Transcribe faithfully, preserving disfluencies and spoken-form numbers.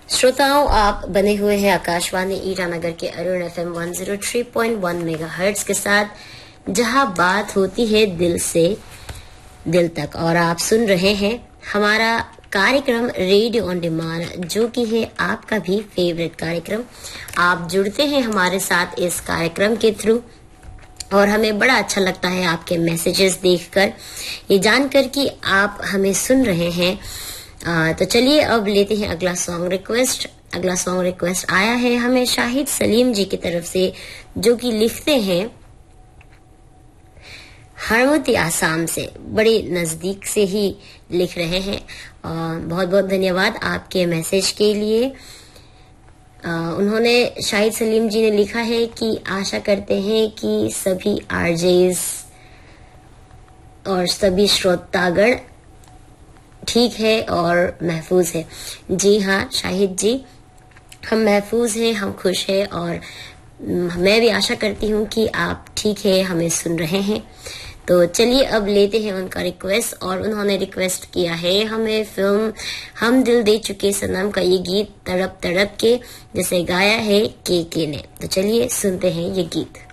श्रोताओं, आप बने हुए हैं आकाशवाणी ईटानगर के अरुण एफएम एक सौ तीन पॉइंट एक मेगाहर्ट्ज के साथ, जहां बात होती है दिल से दिल तक। और आप सुन रहे हैं हमारा कार्यक्रम रेडियो ऑन डिमांड, जो कि है आपका भी फेवरेट कार्यक्रम। आप जुड़ते हैं हमारे साथ इस कार्यक्रम के थ्रू और हमें बड़ा अच्छा लगता है आपके मैसेजेस देखकर, ये जानकर कि आप हमें सुन रहे हैं। आ, तो चलिए अब लेते हैं अगला सॉन्ग रिक्वेस्ट। अगला सॉन्ग रिक्वेस्ट आया है हमें शाहिद सलीम जी की तरफ से, जो कि लिखते हैं हरमती आसाम से, बड़े नजदीक से ही लिख रहे हैं। बहुत बहुत धन्यवाद आपके मैसेज के लिए। आ, उन्होंने शाहिद सलीम जी ने लिखा है कि आशा करते हैं कि सभी आरजेस और सभी श्रोतागण ठीक है और महफूज है। जी हाँ शाहिद जी, हम महफूज हैं, हम खुश हैं और मैं भी आशा करती हूँ कि आप ठीक है, हमें सुन रहे हैं। तो चलिए अब लेते हैं उनका रिक्वेस्ट। और उन्होंने रिक्वेस्ट किया है हमें फिल्म हम दिल दे चुके सनम का ये गीत तड़प तड़प के, जिसे गाया है के के ने। तो चलिए सुनते हैं ये गीत।